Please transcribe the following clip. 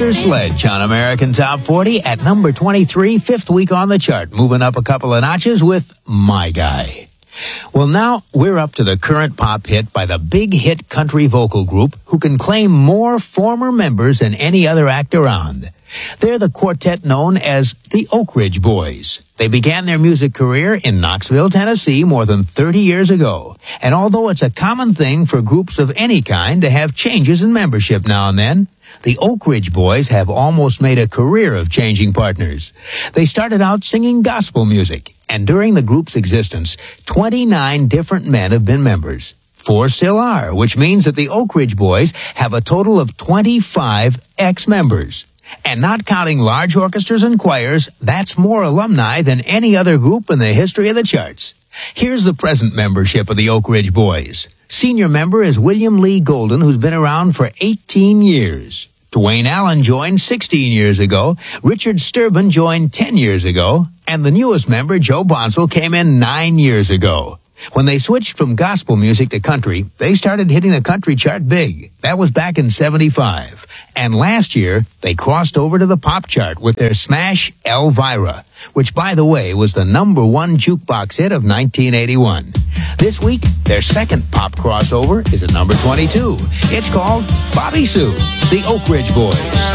Sister Sledge on American Top 40 at number 23, fifth week on the chart, moving up a couple of notches with My Guy. Well, now we're up to the current pop hit by the big hit country vocal group who can claim more former members than any other act around. They're the quartet known as the Oak Ridge Boys. They began their music career in Knoxville, Tennessee more than 30 years ago. And although it's a common thing for groups of any kind to have changes in membership now and then, the Oak Ridge Boys have almost made a career of changing partners. They started out singing gospel music, and during the group's existence, 29 different men have been members. 4 still are, which means that the Oak Ridge Boys have a total of 25 ex-members. And not counting large orchestras and choirs, that's more alumni than any other group in the history of the charts. Here's the present membership of the Oak Ridge Boys. Senior member is William Lee Golden, who's been around for 18 years. Dwayne Allen joined 16 years ago. Richard Sturban joined 10 years ago. And the newest member, Joe Bonsall, came in 9 years ago. When they switched from gospel music to country, they started hitting the country chart big. That was back in 75. And last year, they crossed over to the pop chart with their smash Elvira, which, by the way, was the number 1 jukebox hit of 1981. This week, their second pop crossover is at number 22. It's called Bobby Sue, the Oak Ridge Boys.